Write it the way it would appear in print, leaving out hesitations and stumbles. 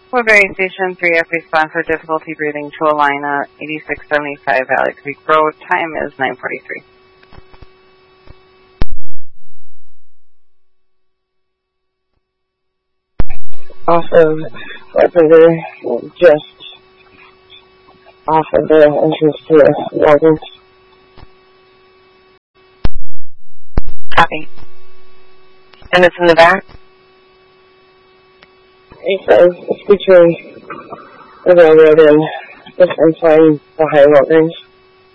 Woodbury Station 3F respond for difficulty breathing to Alina, 8675 Valley Creek Road. Time is 9:43. Off of Carpenter, just off of the entrance to Morgan's. Copy. And it's in the back? He says it's between the railroad and the fence line behind Morgan's.